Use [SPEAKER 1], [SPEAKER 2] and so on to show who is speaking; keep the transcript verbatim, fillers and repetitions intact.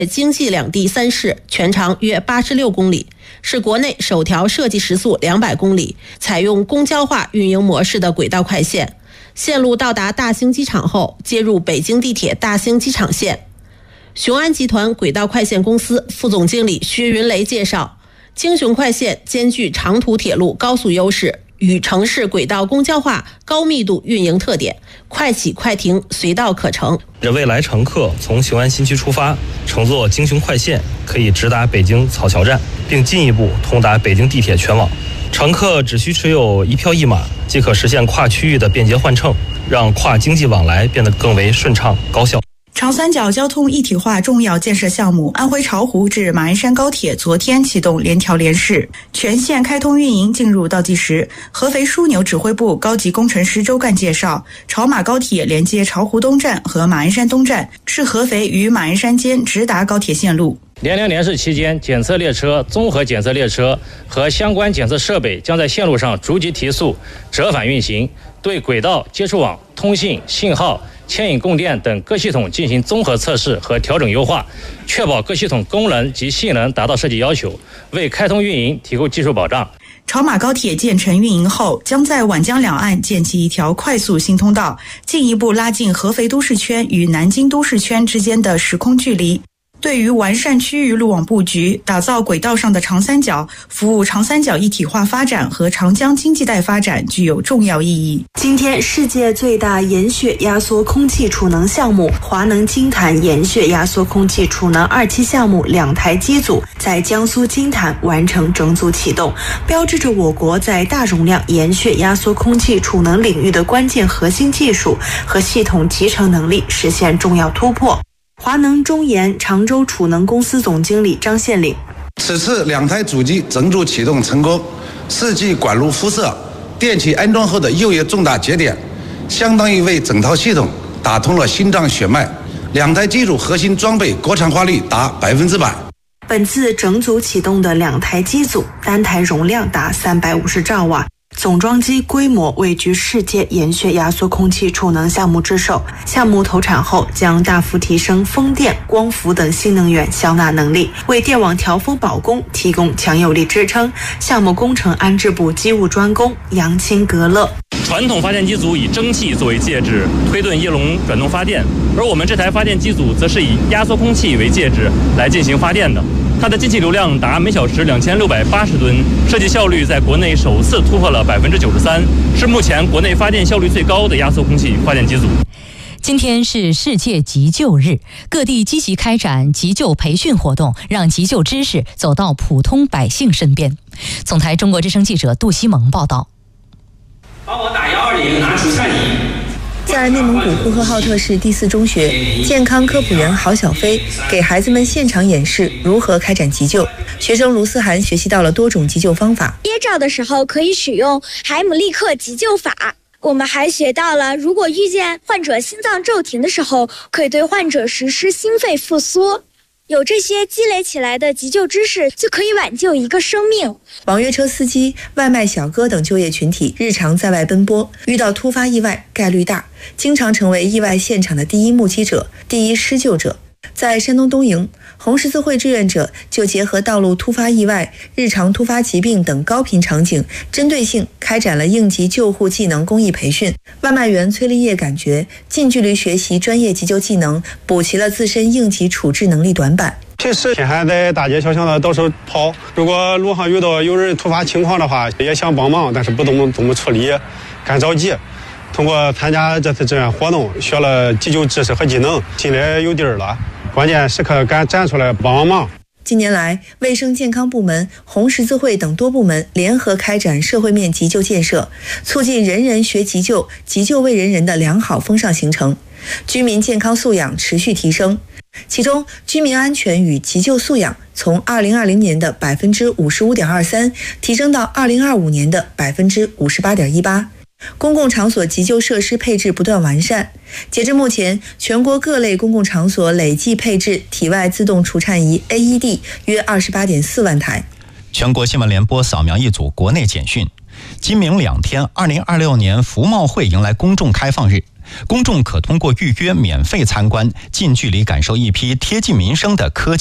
[SPEAKER 1] 京冀两地三市，全长约八十六公里，是国内首条设计时速两百公里、采用公交化运营模式的轨道快线。线路到达大兴机场后，接入北京地铁大兴机场线。雄安集团轨道快线公司副总经理薛云雷介绍，京雄快线兼具长途铁路高速优势与城市轨道公交化高密度运营特点，快起快停，随到可乘。
[SPEAKER 2] 未来乘客从雄安新区出发，乘坐京雄快线可以直达北京草桥站，并进一步通达北京地铁全网。乘客只需持有一票一码，即可实现跨区域的便捷换乘，让跨经济往来变得更为顺畅高效。
[SPEAKER 3] 长三角交通一体化重要建设项目安徽巢湖至马鞍山高铁昨天启动联调联试，全线开通运营进入倒计时。合肥枢纽指挥部高级工程师周干介绍，巢马高铁连接巢湖东站和马鞍山东站，是合肥与马鞍山间直达高铁线路。
[SPEAKER 4] 联调联试期间，检测列车、综合检测列车和相关检测设备将在线路上逐级提速、折返运行，对轨道、接触网、通信、信号、牵引供电等各系统进行综合测试和调整优化，确保各系统功能及性能达到设计要求，为开通运营提供技术保障。
[SPEAKER 3] 巢马高铁建成运营后，将在皖江两岸建起一条快速新通道，进一步拉近合肥都市圈与南京都市圈之间的时空距离。对于完善区域路网布局，打造轨道上的长三角，服务长三角一体化发展和长江经济带发展具有重要意义。
[SPEAKER 5] 今天，世界最大盐穴压缩空气储能项目华能金坛盐穴压缩空气储能二期项目两台机组在江苏金坛完成整组启动，标志着我国在大容量盐穴压缩空气储能领域的关键核心技术和系统集成能力实现重要突破。华能中盐常州储能公司总经理张宪岭，
[SPEAKER 6] 此次两台主机整组启动成功，是继管路敷设、电气安装后的又一重大节点，相当于为整套系统打通了心脏血脉。两台机组核心装备国产化率达百分之百。
[SPEAKER 5] 本次整组启动的两台机组，单台容量达三百五十兆瓦。总装机规模位居世界盐穴压缩空气储能项目之首。项目投产后将大幅提升风电、光伏等新能源消纳能力，为电网调峰保供提供强有力支撑。项目工程安置部机务专工杨清格勒，
[SPEAKER 4] 传统发电机组以蒸汽作为介质，推动叶笼转动发电，而我们这台发电机组则是以压缩空气为介质来进行发电的。它的进气流量达每小时两千六百八十吨，设计效率在国内首次突破了百分之九十三，是目前国内发电效率最高的压缩空气发电机组。
[SPEAKER 7] 今天是世界急救日，各地积极开展急救培训活动，让急救知识走到普通百姓身边。总台中国之声记者杜西蒙报道。
[SPEAKER 8] 帮我打一二零，拿除颤仪。
[SPEAKER 9] 在内蒙古呼和浩特市第四中学，健康科普员郝小飞给孩子们现场演示如何开展急救。学生卢思涵学习到了多种急救方法。
[SPEAKER 10] 噎着的时候可以使用海姆立克急救法。我们还学到了，如果遇见患者心脏骤停的时候，可以对患者实施心肺复苏。有这些积累起来的急救知识，就可以挽救一个生命。
[SPEAKER 9] 网约车司机、外卖小哥等就业群体日常在外奔波，遇到突发意外概率大，经常成为意外现场的第一目击者、第一施救者。在山东东营，红十字会志愿者就结合道路突发意外、日常突发疾病等高频场景，针对性开展了应急救护技能公益培训。外卖员崔立业感觉近距离学习专业急救技能，补齐了自身应急处置能力短板。
[SPEAKER 11] 其实天还在大街小巷的到处跑，如果路上遇到有人突发情况的话，也想帮忙，但是不懂怎么处理，干着急。通过参加这次志愿活动，学了急救知识和技能，心里有底儿了。关键时刻敢站出来帮帮忙。
[SPEAKER 9] 近年来，卫生健康部门、红十字会等多部门联合开展社会面急救建设，促进人人学急救、急救为人人的良好风尚形成，居民健康素养持续提升。其中，居民安全与急救素养从二零二零年的百分之五十五点二三提升到二零二五年的百分之五十八点一八。公共场所急救设施配置不断完善，截至目前，全国各类公共场所累计配置体外自动除颤仪 A E D 约二十八点四万台。
[SPEAKER 12] 全国新闻联播扫描一组国内简讯。今明两天，二零二六年服贸会迎来公众开放日。 公众可通过预约免费参观，近距离感受一批贴近民生的科技